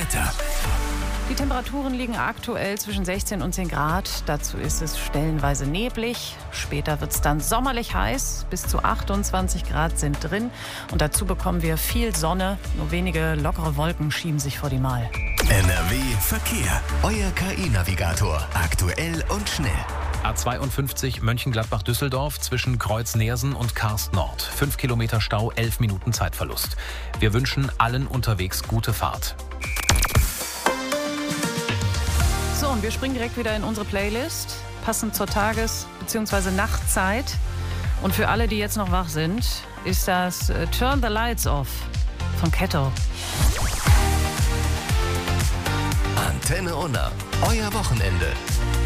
Wetter. Die Temperaturen liegen aktuell zwischen 16 und 10 Grad. Dazu ist es stellenweise neblig. Später wird es dann sommerlich heiß. Bis zu 28 Grad sind drin. Und dazu bekommen wir viel Sonne. Nur wenige lockere Wolken schieben sich vor die Mal. NRW Verkehr. Euer KI-Navigator. Aktuell und schnell. A52 Mönchengladbach-Düsseldorf zwischen Kreuz-Neersen und Karst Nord. 5 Kilometer Stau, 11 Minuten Zeitverlust. Wir wünschen allen unterwegs gute Fahrt. So, und wir springen direkt wieder in unsere Playlist. Passend zur Tages- bzw. Nachtzeit. Und für alle, die jetzt noch wach sind, ist das Turn the Lights Off von Ketto. Antenne Unna. Euer Wochenende.